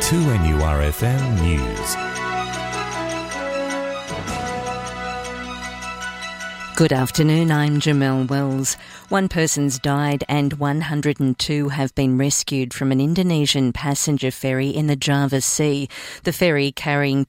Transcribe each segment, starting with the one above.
2NURFM News. Good afternoon, I'm Jamelle Wells. One person's died and 102 have been rescued from an Indonesian passenger ferry in the Java Sea. The ferry carrying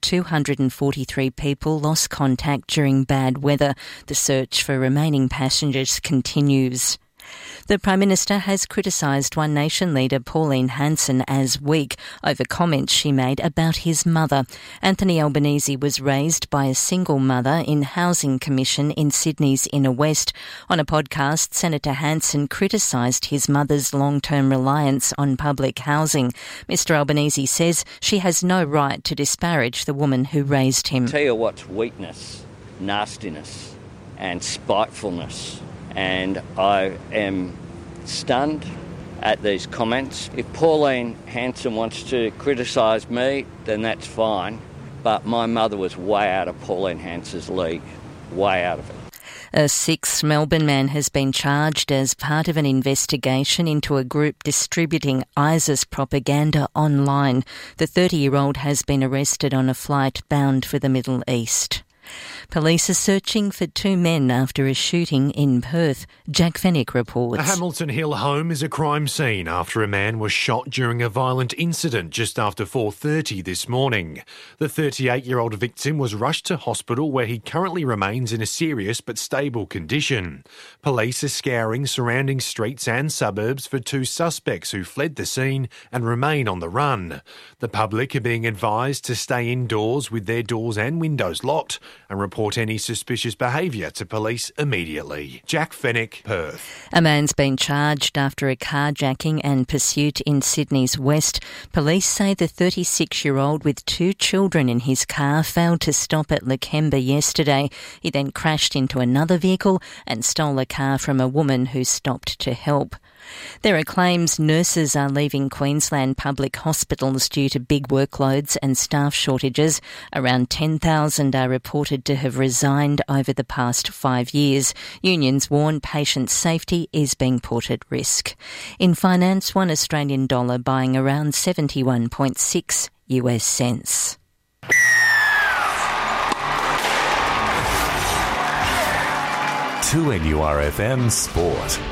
243 people lost contact during bad weather. The search for remaining passengers continues. The Prime Minister has criticised One Nation leader Pauline Hanson as weak over comments she made about his mother. Anthony Albanese was raised by a single mother in Housing Commission in Sydney's Inner West. On a podcast, Senator Hanson criticised his mother's long-term reliance on public housing. Mr Albanese says she has no right to disparage the woman who raised him. Tell you what's weakness, nastiness and spitefulness. And I am stunned at these comments. If Pauline Hanson wants to criticise me, then that's fine. But my mother was way out of Pauline Hanson's league, way out of it. A sixth Melbourne man has been charged as part of an investigation into a group distributing ISIS propaganda online. The 30-year-old has been arrested on a flight bound for the Middle East. Police are searching for two men after a shooting in Perth. Jack Fennick reports. A Hamilton Hill home is a crime scene after a man was shot during a violent incident just after 4:30 this morning. The 38-year-old victim was rushed to hospital where he currently remains in a serious but stable condition. Police are scouring surrounding streets and suburbs for two suspects who fled the scene and remain on the run. The public are being advised to stay indoors with their doors and windows locked and report any suspicious behaviour to police immediately. Jack Fennick, Perth. A man's been charged after a carjacking and pursuit in Sydney's West. Police say the 36-year-old with two children in his car failed to stop at Lakemba yesterday. He then crashed into another vehicle and stole a car from a woman who stopped to help. There are claims nurses are leaving Queensland public hospitals due to big workloads and staff shortages. Around 10,000 are reported to have resigned over the past 5 years. Unions warn patient safety is being put at risk. In finance, $1 Australian buying around 71.6 US cents. To NURFM Sport.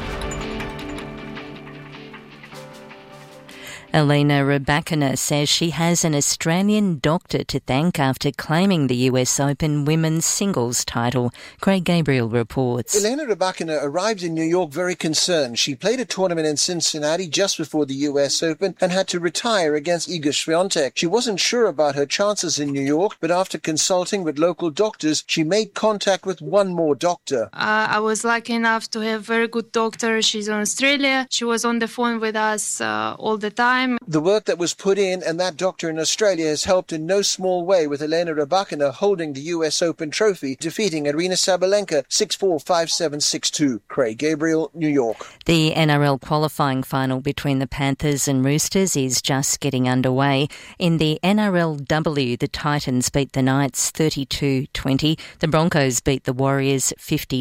Elena Rybakina says she has an Australian doctor to thank after claiming the US Open women's singles title. Craig Gabriel reports. Elena Rybakina arrived in New York very concerned. She played a tournament in Cincinnati just before the US Open and had to retire against Iga Swiatek. She wasn't sure about her chances in New York, but after consulting with local doctors, she made contact with one more doctor. I was lucky enough to have a very good doctor. She's in Australia. She was on the phone with us all the time. The work that was put in and that doctor in Australia has helped in no small way with Elena Rybakina holding the US Open trophy, defeating Aryna Sabalenka 6-4, 5-7, 6-2. Craig Gabriel, New York. The NRL qualifying final between the Panthers and Roosters is just getting underway. In the NRLW, the Titans beat the Knights 32-20. The Broncos beat the Warriors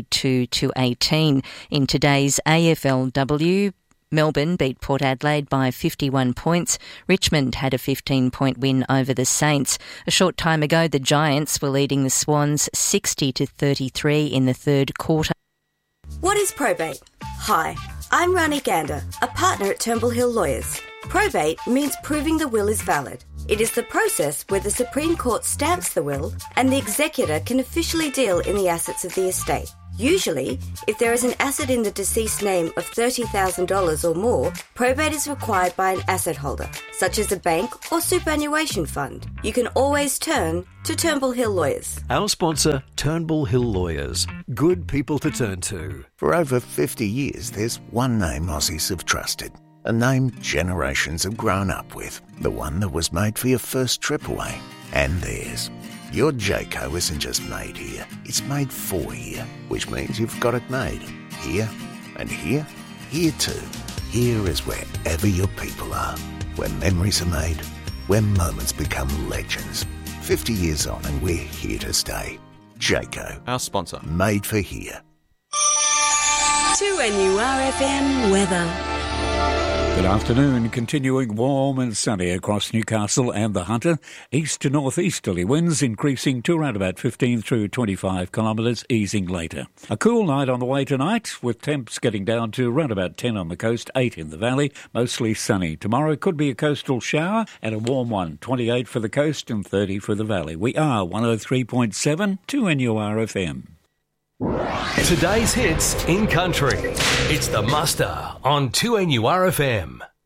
52-18. In today's AFLW, Melbourne beat Port Adelaide by 51 points. Richmond had a 15-point win over the Saints. A short time ago, the Giants were leading the Swans 60-33 in the third quarter. What is probate? Hi, I'm Rani Gander, a partner at Turnbull Hill Lawyers. Probate means proving the will is valid. It is the process where the Supreme Court stamps the will and the executor can officially deal in the assets of the estate. Usually, if there is an asset in the deceased's name of $30,000 or more, probate is required by an asset holder, such as a bank or superannuation fund. You can always turn to Turnbull Hill Lawyers. Our sponsor, Turnbull Hill Lawyers. Good people to turn to. For over 50 years, there's one name Aussies have trusted. A name generations have grown up with. The one that was made for your first trip away. And theirs. Your Jayco isn't just made here, it's made for here, which means you've got it made here and here, here too. Here is wherever your people are, where memories are made, where moments become legends. 50 years on and we're here to stay. Jayco. Our sponsor. Made for here. 2NURFM weather. Good afternoon. Continuing warm and sunny across Newcastle and the Hunter. East to northeasterly winds increasing to around about 15 through 25 kilometres, easing later. A cool night on the way tonight, with temps getting down to around about 10 on the coast, 8 in the valley, mostly sunny. Tomorrow could be a coastal shower and a warm one, 28 for the coast and 30 for the valley. We are 103.7 2NURFM. Today's hits in country. It's the Muster on 2NURFM.